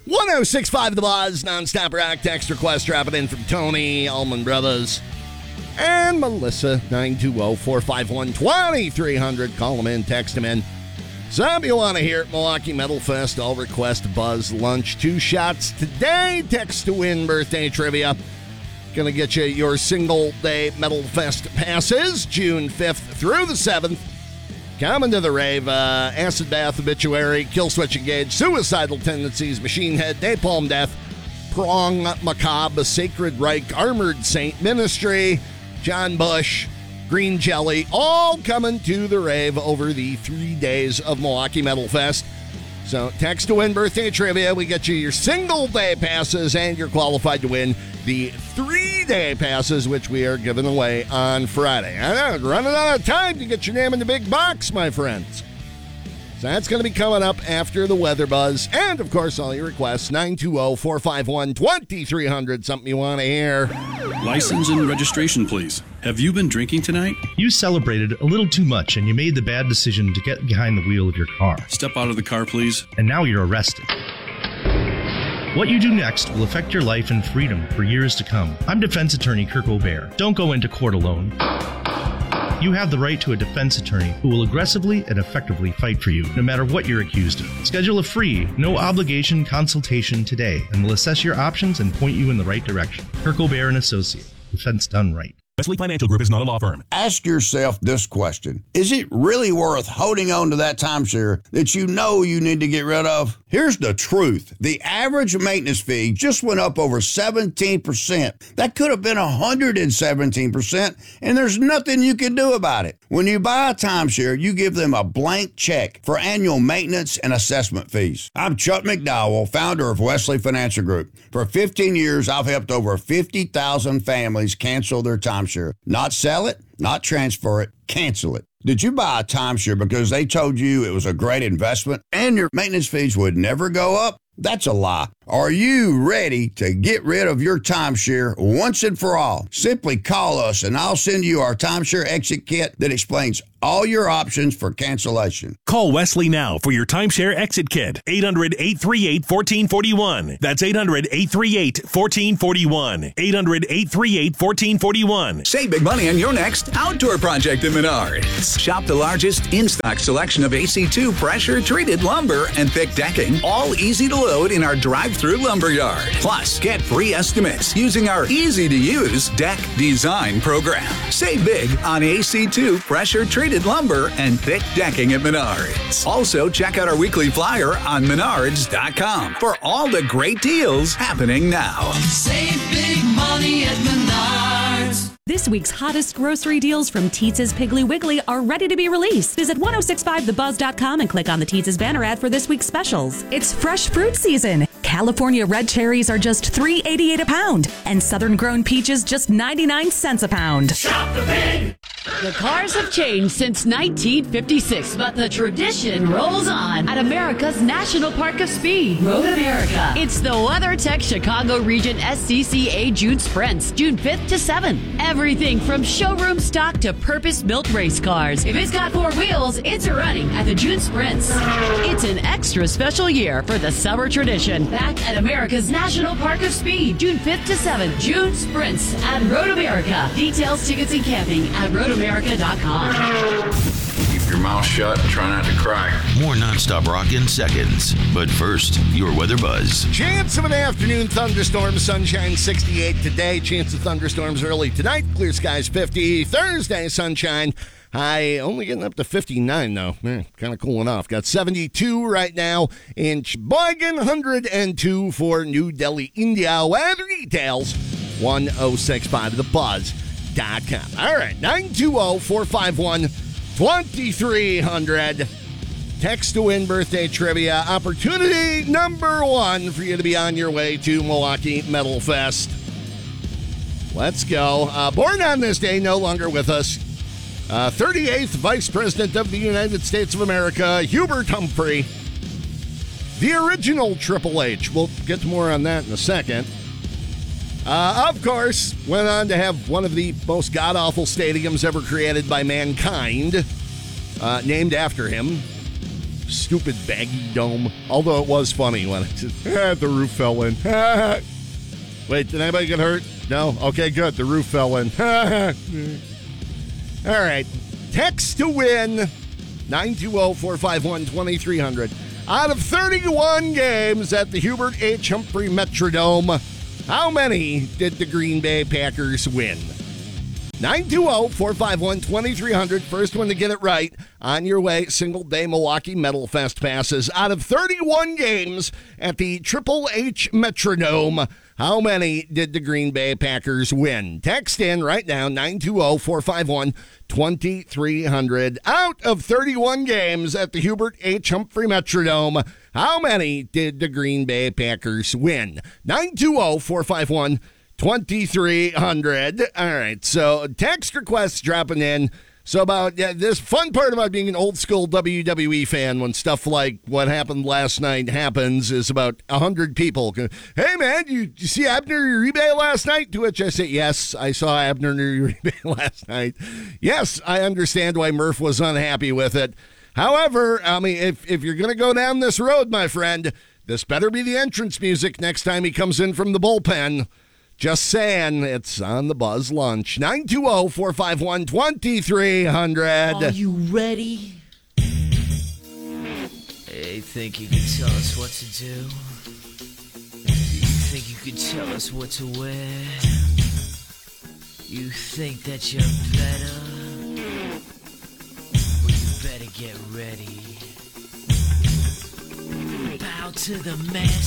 1065 The Buzz, nonstop rock text request dropping in from Tony, Allman Brothers, and Melissa, 920-451-2300. Call them in, text them in. Something you want to hear at Milwaukee Metal Fest, I'll request Buzz Lunch. 2 shots today. Text to win birthday trivia. Gonna get you your single-day Metal Fest passes, June 5th through the 7th. Coming to the rave, Acid Bath Obituary, Killswitch Engage, Suicidal Tendencies, Machine Head, Napalm Death, Prong Macabre, Sacred Reich, Armored Saint, Ministry, John Bush, Green Jelly, all coming to the rave over the 3 days of Milwaukee Metal Fest. So text to win birthday trivia. We get you your single-day passes, and you're qualified to win the 3-day passes, which we are giving away on Friday. I know, running out of time to get your name in the big box, my friends. So that's going to be coming up after the Weather Buzz. And, of course, all your requests, 920-451-2300, something you want to hear. License and registration, please. Have you been drinking tonight? You celebrated a little too much and you made the bad decision to get behind the wheel of your car. Step out of the car, please. And now you're arrested. What you do next will affect your life and freedom for years to come. I'm defense attorney Kirk O'Bear. Don't go into court alone. You have the right to a defense attorney who will aggressively and effectively fight for you, no matter what you're accused of. Schedule a free, no-obligation consultation today, and we'll assess your options and point you in the right direction. Kirk O'Bear & Associate. Defense done right. Wesley Financial Group is not a law firm. Ask yourself this question. Is it really worth holding on to that timeshare that you know you need to get rid of? Here's the truth. The average maintenance fee just went up over 17%. That could have been 117%, and there's nothing you can do about it. When you buy a timeshare, you give them a blank check for annual maintenance and assessment fees. I'm Chuck McDowell, founder of Wesley Financial Group. For 15 years, I've helped over 50,000 families cancel their timeshare. Not sell it, not transfer it, cancel it. Did you buy a timeshare because they told you it was a great investment and your maintenance fees would never go up? That's a lie. Are you ready to get rid of your timeshare once and for all? Simply call us and I'll send you our timeshare exit kit that explains all your options for cancellation. Call Wesley now for your timeshare exit kit. 800-838-1441. That's 800-838-1441. 800-838-1441. Save big money on your next outdoor project at Menards. Shop the largest in-stock selection of AC2 pressure-treated lumber and thick decking, all easy to load in our drive-through lumber yard. Plus, get free estimates using our easy-to-use deck design program. Save big on AC2 pressure-treated lumber and thick decking at Menards. Also, check out our weekly flyer on Menards.com for all the great deals happening now. Save big money at Menards. This week's hottest grocery deals from Teetz's Piggly Wiggly are ready to be released. Visit 1065thebuzz.com and click on the Teetz's banner ad for this week's specials. It's fresh fruit season. California red cherries are just $3.88 a pound, and southern grown peaches just 99 cents a pound. Shop the pig! The cars have changed since 1956, but the tradition rolls on at America's National Park of Speed, Road America. It's the WeatherTech Chicago Region SCCA June Sprints, June 5th to 7th. Everything from showroom stock to purpose-built race cars. If it's got 4 wheels, it's running at the June Sprints. It's an extra special year for the summer tradition. Back at America's National Park of Speed, June 5th to 7th. June Sprints at Road America. Details, tickets, and camping at roadamerica.com. Keep your mouth shut and try not to cry. More nonstop rock in seconds. But first, your weather buzz. Chance of an afternoon thunderstorm, sunshine 68 today. Chance of thunderstorms early tonight. Clear skies 50. Thursday, sunshine. High only getting up to 59, though. Kind of cooling off. Got 72 right now in Sheboygan, 102 for New Delhi, India. Weather details, 1065thebuzz.com. All right, 920-451-2300. Text to win birthday trivia. Opportunity number 1 for you to be on your way to Milwaukee Metal Fest. Let's go. Born on this day, no longer with us. 38th Vice President of the United States of America, Hubert Humphrey. The original Triple H. We'll get to more on that in a second. Of course, went on to have one of the most god-awful stadiums ever created by mankind, named after him. Stupid baggy dome. Although it was funny when it just, the roof fell in. Wait, did anybody get hurt? No? Okay, good. The roof fell in. All right. Text to win, 920-451-2300. Out of 31 games at the Hubert H. Humphrey Metrodome, how many did the Green Bay Packers win? 920-451-2300. First one to get it right. On your way, single-day Milwaukee Metal Fest passes. Out of 31 games at the Triple H Metrodome, how many did the Green Bay Packers win? Text in right now, 920-451-2300. Out of 31 games at the Hubert H. Humphrey Metrodome, how many did the Green Bay Packers win? 920-451-2300. All right, so text requests dropping in. So about this fun part about being an old school WWE fan when stuff like what happened last night happens is about 100 people. Hey, man, you see Abner Uribe last night? To which I say, yes, I saw Abner Uribe last night. Yes, I understand why Murph was unhappy with it. However, I mean, if you're going to go down this road, my friend, this better be the entrance music next time he comes in from the bullpen. Just saying, it's on the Buzz Lunch. 920-451-2300. Are you ready? Hey, think you can tell us what to do? You think you can tell us what to wear? You think that you're better? Well, you better get ready. Bow to the master.